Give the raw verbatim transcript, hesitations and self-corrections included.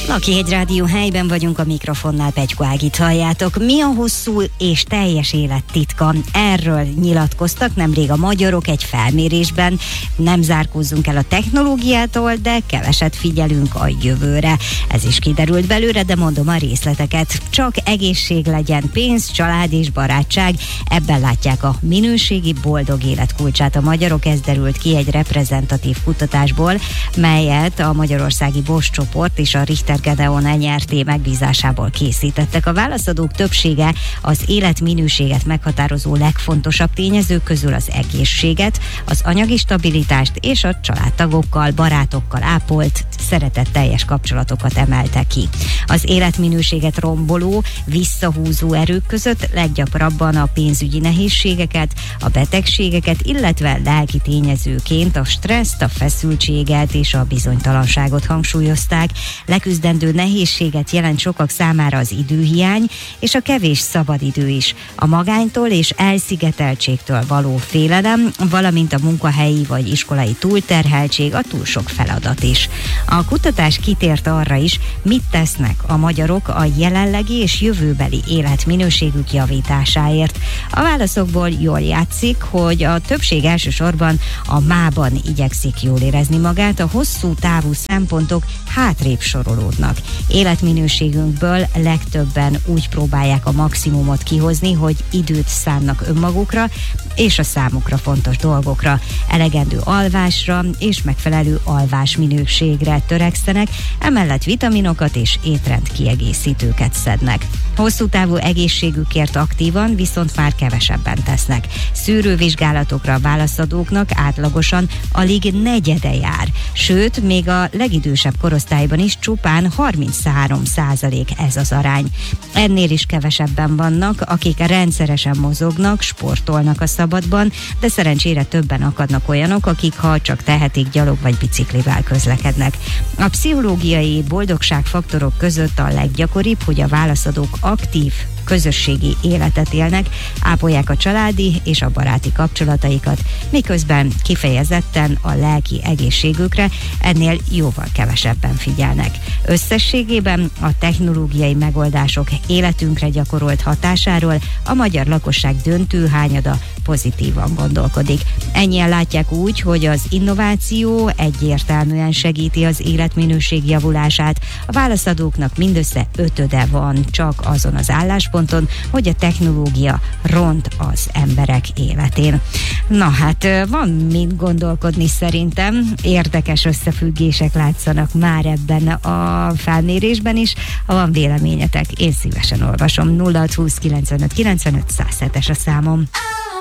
Lakhegyi Rádió helyben vagyunk, a mikrofonnál Pegyko Ágit halljátok. Mi a hosszú és teljes élet titka? Erről nyilatkoztak nemrég a magyarok egy felmérésben. Nem zárkózzunk el a technológiától, de keveset figyelünk a jövőre. Ez is kiderült belőle, de mondom a részleteket. Csak egészség legyen, pénz, család és barátság. Ebben látják a minőségi boldog élet kulcsát a magyarok. Ez derült ki egy reprezentatív kutatásból, melyet a magyarországi Bosch csoport és a Richter Gedeon nyerté megbízásából készítettek. A válaszadók többsége az életminőséget meghatározó legfontosabb tényezők közül az egészséget, az anyagi stabilitást és a családtagokkal, barátokkal ápolt, szeretetteljes kapcsolatokat emelte ki. Az életminőséget romboló, visszahúzó erők között leggyakrabban a pénzügyi nehézségeket, a betegségeket, illetve lelki tényezőként a stresszt, a feszültséget és a bizonytalanságot hangsúlyozták. Leküzdendő nehézséget jelent sokak számára az időhiány és a kevés szabadidő is. A magánytól és elszigeteltségtől való félelem, valamint a munkahelyi vagy iskolai túlterheltség, a túl sok feladat is. A kutatás kitért arra is, mit tesznek a magyarok a jelenlegi és jövőbeli életminőségük javításáért. A válaszokból jól játszik, hogy a többség elsősorban a mában igyekszik jól érezni magát, a hosszú távú szempontok hátrébb sorolódnak. Életminőségünkből legtöbben úgy próbálják a maximumot kihozni, hogy időt szánnak önmagukra és a számukra fontos dolgokra. Elegendő alvásra és megfelelő alvásminőségre törekszenek, emellett vitaminokat és étrend kiegészítőket szednek. Hosszú távú egészségükért aktívan viszont már kevesebben tesznek. Szűrővizsgálatokra a válaszadóknak átlagosan alig negyede jár, sőt, még a legidősebb korosztályban is csupán harminchárom százalék ez az arány. Ennél is kevesebben vannak, akik rendszeresen mozognak, sportolnak a szabadban, de szerencsére többen akadnak olyanok, akik ha csak tehetik, gyalog vagy biciklivel közlekednek. A pszichológiai boldogságfaktorok között a leggyakoribb, hogy a válaszadók aktív közösségi életet élnek, ápolják a családi és a baráti kapcsolataikat, miközben kifejezetten a lelki egészségükre ennél jóval kevesebben figyelnek. Összességében a technológiai megoldások életünkre gyakorolt hatásáról a magyar lakosság döntő hányada pozitívan gondolkodik. Ennyien látják úgy, hogy az innováció egyértelműen segíti az életminőség javulását. A válaszadóknak mindössze ötöde van csak azon az állásponton, hogy a technológia ront az emberek életén. Na hát, van mit gondolkodni szerintem. Érdekes összefüggések látszanak már ebben a felmérésben is. Ha van véleményetek, én szívesen olvasom. nulla hat húsz kilencvenöt kilencvenöt száz hetes a számom.